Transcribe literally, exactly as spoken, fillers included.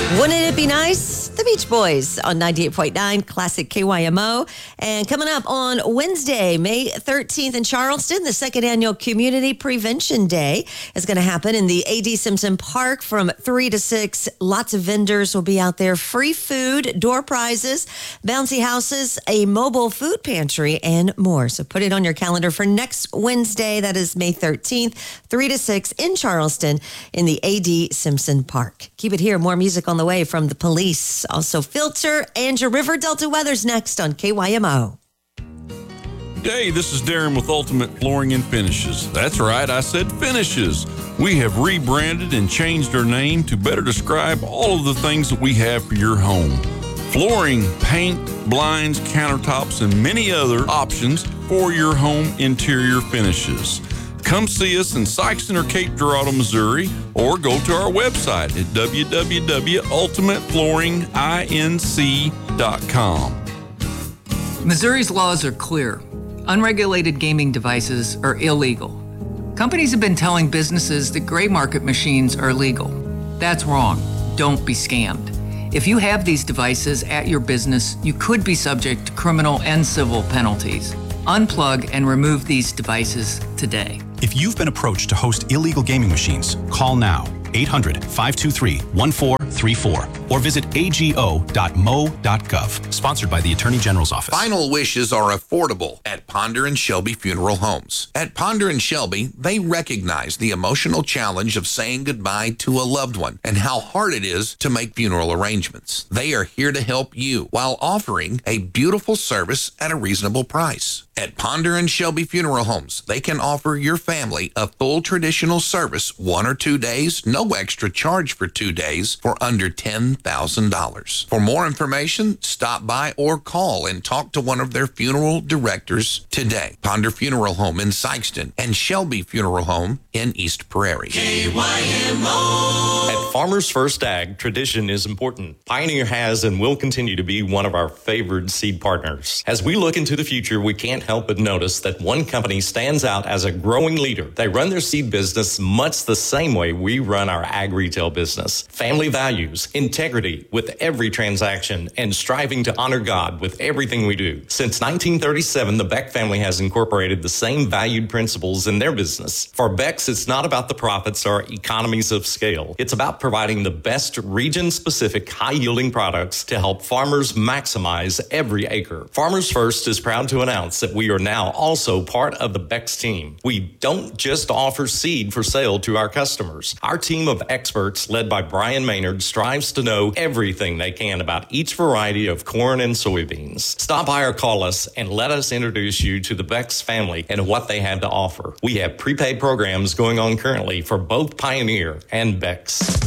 Wouldn't it be nice? The Beach Boys on ninety-eight point nine Classic K Y M O. And coming up on Wednesday, May thirteenth in Charleston, the second annual Community Prevention Day is going to happen in the A D Simpson Park from three to six. Lots of vendors will be out there. Free food, door prizes, bouncy houses, a mobile food pantry, and more. So put it on your calendar for next Wednesday. That is May thirteenth, three to six in Charleston in the A D Simpson Park. Keep it here. More music on the way from the Police. Also, Filter and your River Delta weather's next on K Y M O. Hey, this is Darren with Ultimate Flooring and Finishes. That's right, I said finishes. We have rebranded and changed our name to better describe all of the things that we have for your home. Flooring, paint, blinds, countertops, and many other options for your home interior finishes. Come see us in Sikeston or Cape Girardeau, Missouri, or go to our website at w w w dot ultimate flooring inc dot com. Missouri's laws are clear. Unregulated gaming devices are illegal. Companies have been telling businesses that gray market machines are legal. That's wrong. Don't be scammed. If you have these devices at your business, you could be subject to criminal and civil penalties. Unplug and remove these devices today. If you've been approached to host illegal gaming machines, call now, eight hundred, five two three, one four three four, or visit a g o dot m o dot gov. Sponsored by the Attorney General's Office. Final wishes are affordable at Ponder and Shelby Funeral Homes. At Ponder and Shelby, they recognize the emotional challenge of saying goodbye to a loved one and how hard it is to make funeral arrangements. They are here to help you while offering a beautiful service at a reasonable price. At Ponder and Shelby Funeral Homes, they can offer your family a full traditional service, one or two days, no extra charge for two days, for under ten thousand dollars. For more information, stop by or call and talk to one of their funeral directors today. Ponder Funeral Home in Sikeston and Shelby Funeral Home in East Prairie. K Y M O. At Farmers First Ag, tradition is important. Pioneer has and will continue to be one of our favored seed partners. As we look into the future, we can't help but notice that one company stands out as a growing leader. They run their seed business much the same way we run our ag retail business. Family values, integrity with every transaction, and striving to honor God with everything we do. Since nineteen thirty-seven, the Beck family has incorporated the same valued principles in their business. For Beck's, it's not about the profits or economies of scale. It's about providing the best region-specific, high-yielding products to help farmers maximize every acre. Farmers First is proud to announce that we are now also part of the Beck's team. We don't just offer seed for sale to our customers. Our team of experts, led by Brian Maynard, strives to know everything they can about each variety of corn and soybeans. Stop by or call us and let us introduce you to the Beck's family and what they have to offer. We have prepaid programs going on currently for both Pioneer and Beck's.